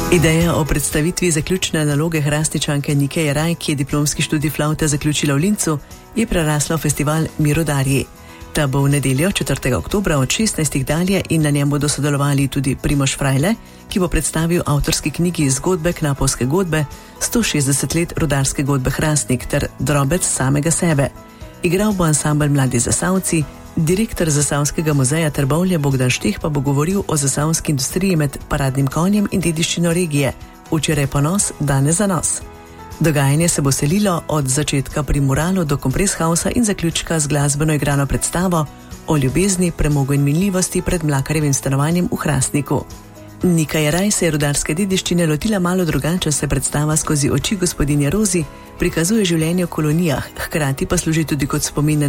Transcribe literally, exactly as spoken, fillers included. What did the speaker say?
Ideja o predstavitvi zaključne naloge hrastničanke Nike Jeraj, ki je diplomski študij flavte zaključila v Lincu, je prerasla v festival Mirodarji. Ta bo v nedeljo četrtega oktobra od šestnajstih dalje in na njem bodo sodelovali tudi Primož Frajle, ki bo predstavil avtorski knjigi Zgodbe knapovske godbe, sto šestdeset let rudarske godbe Hrastnik ter drobec samega sebe. Igral bo ansambel Mladi zasavci, direktor Zasavskega muzeja Trbovlje Bogdan Šteh pa bo govoril o zasavski industriji med paradnim konjem in dediščino regije. Včeraj ponos, danes zanos. Dogajanje se bo selilo od začetka pri muralu do Kompres Hausa in zaključka z glasbeno igrano predstavo o ljubezni, premogu in minljivosti pred Mlakarjevim stanovanjem v Hrastniku. Nika Jeraj se je rudarske dediščine lotila malo drugače, se predstava skozi oči gospodinje Rozi prikazuje življenje v kolonijah, hkrati pa služi tudi kot spomin na